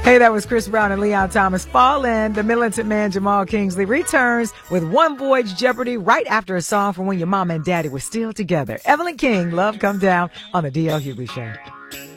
Hey, that was Chris Brown and Leon Thomas. Fallin'. The militant man Jamal Kingsley returns with One Voyage Jeopardy right after a song from when your mama and daddy were still together. Evelyn King, Love Come Down on the D.L. Hughley Show.